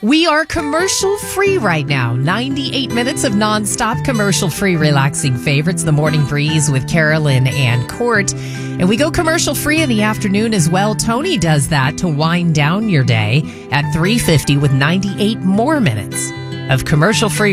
We are commercial free right now. 98 minutes of nonstop commercial free relaxing favorites. The Morning Breeze with Carolyn and Court. And we go commercial free in the afternoon as well. Tony does that to wind down your day at 3:50 with 98 more minutes of commercial free